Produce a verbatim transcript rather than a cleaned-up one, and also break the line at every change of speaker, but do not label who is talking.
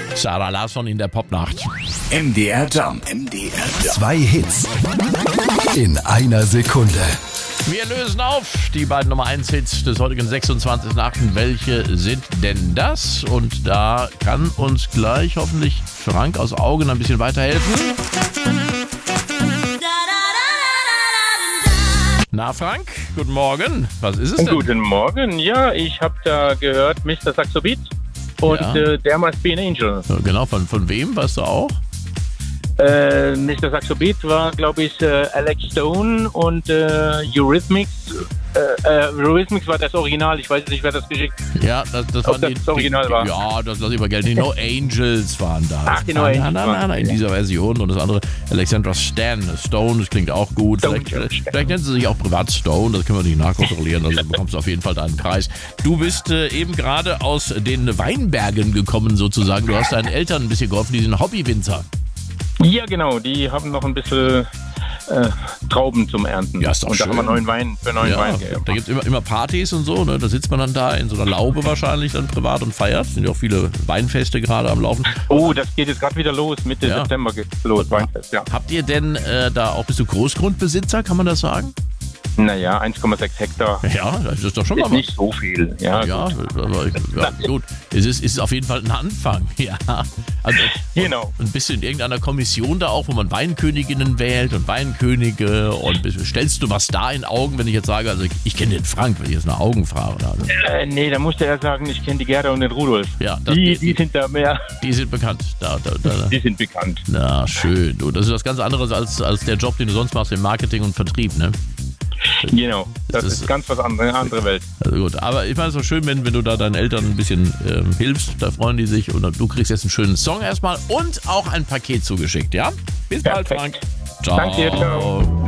Sarah Larsson in der Popnacht.
M D R Jump. M D R Jump.
Zwei Hits in einer Sekunde.
Wir lösen auf die beiden Nummer eins Hits des heutigen sechsundzwanzigsten achten Welche sind denn das? Und da kann uns gleich hoffentlich Frank aus Augen ein bisschen weiterhelfen. Na Frank, guten Morgen. Was ist es denn?
Guten Morgen. Ja, ich habe da gehört Mister Saxo Beat und
Ja.
äh, There Must Be an Angel.
Ja, genau, von, von wem, weißt du auch?
Äh, Mister Saxo Beat war, glaube ich, äh, Alex Stone und äh, Eurythmics. Äh, äh, Eurythmics war das Original. Ich weiß nicht, wer das geschickt hat.
Ja, das, das
Ob
waren
das das Original
die,
war?
Ja, das lasse ich mal gelten. Die No Angels waren da.
Ach, die No
Nein,
Angels
nein, nein,
waren
nein, in
ja.
dieser Version. Und das andere, Alexandra Stan, Stone, das klingt auch gut.
Stone,
Vielleicht,
ja,
vielleicht,
Stan.
vielleicht nennt sie sich auch privat Stone, das können wir nicht nachkontrollieren. Also bekommst du auf jeden Fall deinen Preis. Du bist äh, eben gerade aus den Weinbergen gekommen sozusagen. Du hast deinen Eltern ein bisschen geholfen, die sind Hobbywinzer.
Ja, genau. Die haben noch ein bisschen äh, Trauben zum Ernten.
Ja, ist doch
und da
schön.
haben wir neuen Wein für neuen
Ja,
Wein.
da gibt es immer, immer Partys und so, ne? Da sitzt man dann da in so einer Laube wahrscheinlich dann privat und feiert. Es sind ja auch viele Weinfeste gerade am Laufen.
Oh, das geht jetzt gerade wieder los. Mitte
Ja.
September geht's los. Weinfest, ja.
Habt ihr denn äh, da auch, bist du Großgrundbesitzer, kann man das sagen?
Naja, eins Komma sechs Hektar.
Ja, das ist doch schon mal
Ist
was.
nicht so viel. Ja,
Ja, aber ich, ja, gut. Es ist, ist auf jeden Fall ein Anfang. Ja. Also,
Genau.
und bist du in irgendeiner Kommission da auch, wo man Weinköniginnen wählt und Weinkönige und bist, stellst du was da in Augen, wenn ich jetzt sage, also ich, ich kenne den Frank, wenn ich jetzt eine Augenfrage habe.
Äh, nee, da musste er sagen, ich kenne die Gerda und den Rudolf.
Ja, das,
Die,
die,
die sind da mehr,
die sind bekannt. Da, da, da.
die sind bekannt.
Na, schön. Du, das ist was ganz anderes als, als der Job, den du sonst machst im Marketing und Vertrieb, ne?
Genau, das,
Das
ist
ist-
ganz was anderes, eine andere Welt.
Also gut, aber ich meine, es ist doch schön, wenn, wenn du da deinen Eltern ein bisschen ähm, hilfst, da freuen die sich und du kriegst jetzt einen schönen Song erstmal und auch ein Paket zugeschickt, ja? Bis bald,
Perfekt.
Frank. Ciao.
Danke dir, ciao.